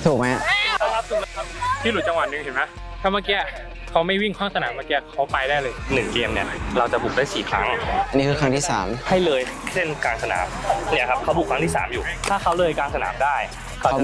ถูกไหมที่หลุดจังหวะหนึ่งเห็นไหมถ้าเมื่อกี้เขาไม่วิ่งเข้าสนามเมื่อกี้เขาไปได้เลย1 เกมเนี่ยเราจะบุกได้4 ครั้งอันนี้คือครั้งที่ให้เลยเส้นกลางสนามเนี่ยครับเขาบุกครั้งที่ 3อยู่ถ้าเขาเลยกลางสนามได้เขาจะ